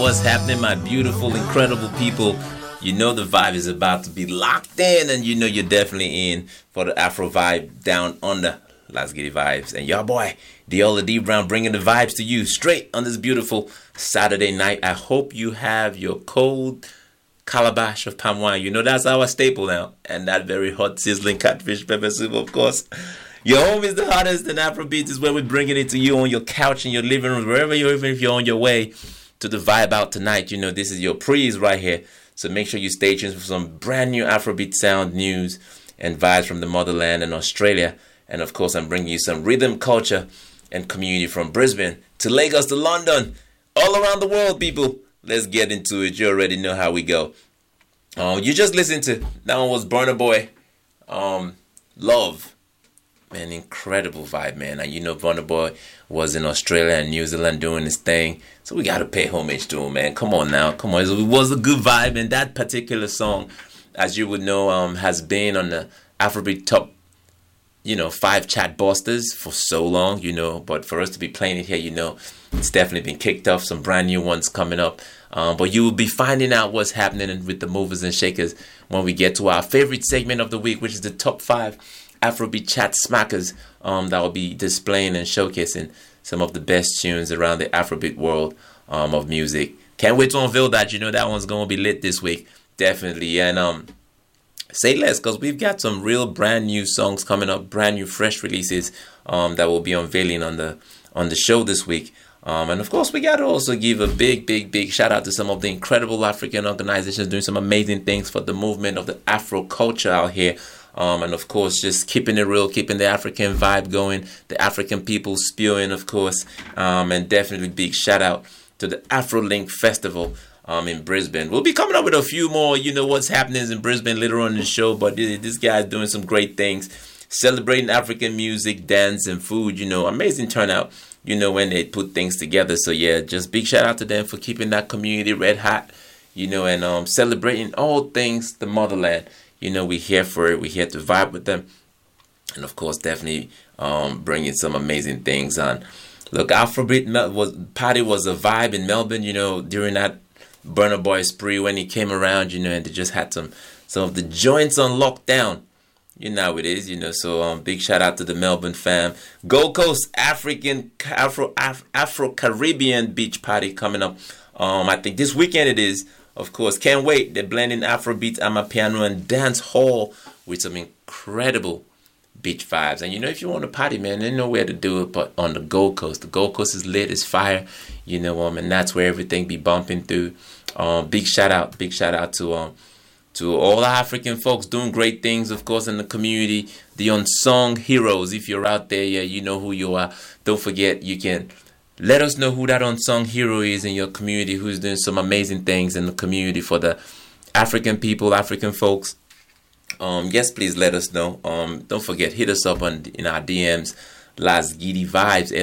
What's happening, my beautiful, incredible people? You know the vibe is about to be locked in, and you know you're definitely in for the Afro vibe down under. Let's get it vibes. And y'all boy, Diola D Brown, bringing the vibes to you straight on this beautiful Saturday night. I hope you have your cold calabash of palm wine. You know that's our staple now. And that very hot, sizzling catfish pepper soup, of course. Your home is the hottest, and Afrobeats is where we're bringing it to you on your couch, in your living room, wherever you're, even if you're on your way to the vibe out tonight. You know, this is your prees right here. So make sure you stay tuned for some brand new Afrobeat sound news and vibes from the motherland and Australia. And of course, I'm bringing you some rhythm, culture, and community from Brisbane to Lagos to London, all around the world, people. Let's get into it. You already know how we go. You just listened to, that one was Burna Boy, Love. Man, incredible vibe, man. And you know Burna Boy was in Australia and New Zealand doing his thing. So we got to pay homage to him, man. Come on now. Come on. It was a good vibe. And that particular song, as you would know, has been on the Afrobeat top, 5 chat busters for so long, But for us to be playing it here, it's definitely been kicked off. Some brand new ones coming up. But you will be finding out what's happening with the movers and shakers when we get to our favorite segment of the week, which is the top 5 Afrobeat chat smackers that will be displaying and showcasing some of the best tunes around the Afrobeat world of music. Can't wait to unveil that. That one's going to be lit this week. Definitely. And say less, because we've got some real brand new songs coming up, brand new fresh releases that we'll be unveiling on the show this week. And of course, we got to also give a big shout out to some of the incredible African organizations doing some amazing things for the movement of the Afro culture out here. And of course, just keeping it real, keeping the African vibe going, the African people spewing, of course. And definitely big shout out to the AfroLink Festival in Brisbane. We'll be coming up with a few more, what's happening in Brisbane later on in the show. But this guy's doing some great things, celebrating African music, dance, and food. Amazing turnout, when they put things together. So yeah, just big shout out to them for keeping that community red hot, and celebrating all things the motherland. We're here for it. We're here to vibe with them. And of course, definitely bringing some amazing things on. Look, Afrobeat party was a vibe in Melbourne, during that Burna Boy spree when he came around, and they just had some of the joints on lockdown. You know how it is, So big shout out to the Melbourne fam. Gold Coast Afro-Caribbean beach party coming up. I think this weekend it is. Of course, can't wait. They're blending Afrobeat, Amapiano, and dance hall with some incredible beach vibes. And if you want to party, man, there's nowhere to do it but on the Gold Coast. The Gold Coast is lit, it's fire, and that's where everything be bumping through. Big shout out to all African folks doing great things, of course, in the community. The unsung heroes. If you're out there, yeah, you know who you are. Don't forget, you can let us know who that unsung hero is in your community, who's doing some amazing things in the community for the African people, African folks. Yes, please let us know. Don't forget, hit us up in our DMs, Lasgidi Vibes,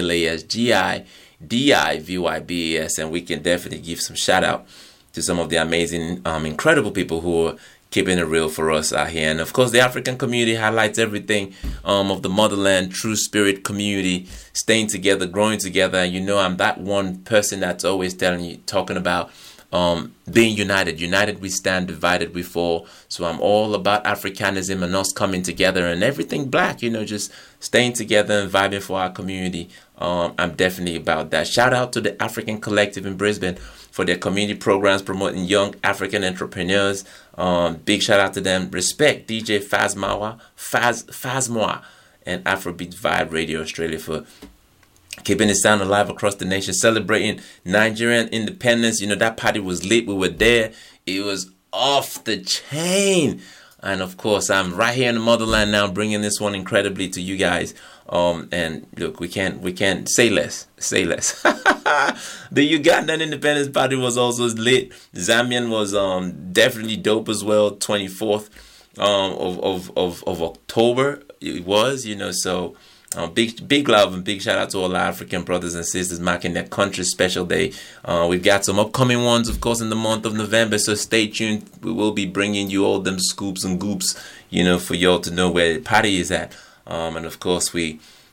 LASGIDIVYBAS, and we can definitely give some shout out to some of the amazing, incredible people who are keeping it real for us out here. And of course, the African community highlights everything of the motherland, true spirit community, staying together, growing together. And I'm that one person that's always talking about being united. United we stand, divided we fall. So I'm all about Africanism and us coming together and everything black, just staying together and vibing for our community. I'm definitely about that. Shout out to the African Collective in Brisbane for their community programs promoting young African entrepreneurs. Big shout out to them. Respect DJ Fazmoa and Afrobeat Vibe Radio Australia for keeping the sound alive across the nation, celebrating Nigerian independence. That party was lit. We were there. It was off the chain. And of course, I'm right here in the motherland now, bringing this one incredibly to you guys. And look, we can't say less. The Ugandan Independence Party was also lit. Zambian was definitely dope as well. 24th of October it was, So big love and big shout out to all our African brothers and sisters marking their country's special day. We've got some upcoming ones, of course, in the month of November, so stay tuned. We will be bringing you all them scoops and goops, for y'all to know where the party is at. And of course, we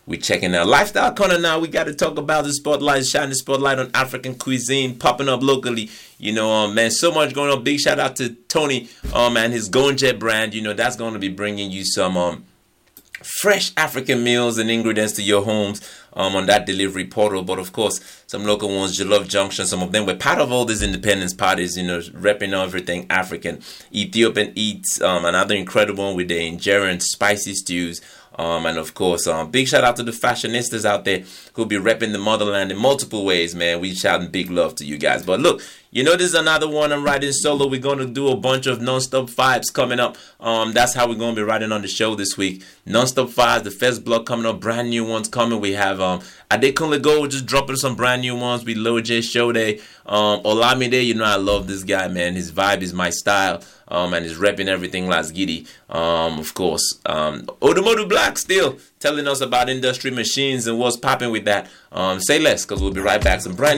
We checking out Lifestyle Corner now. We got to talk about the spotlight, shining the spotlight on African cuisine, popping up locally. You know, man, so much going on. Big shout out to Tony, and his Gonjet brand. You know, that's going to be bringing you some fresh African meals and ingredients to your homes on that delivery portal. But of course, some local ones, Jollof Junction, some of them were part of all these independence parties, you know, repping everything African. Ethiopian Eats, another incredible one with the injera spicy stews. And of course, big shout out to the fashionistas out there who'll be repping the motherland in multiple ways, man. We shouting big love to you guys. But look, you know, this is another one I'm writing solo. We're going to do a bunch of non-stop vibes coming up. That's how we're going to be writing on the show this week. Non-stop vibes, the first block coming up, brand new ones coming. We have Adekunle Gold just dropping some brand new ones. We Lil J Show Day. Olamide, you know I love this guy, man. His vibe is my style. And he's repping everything Las Giddy. Of course, Odumodu Black still telling us about industry machines and what's popping with that. Say less, because we'll be right back. Some brand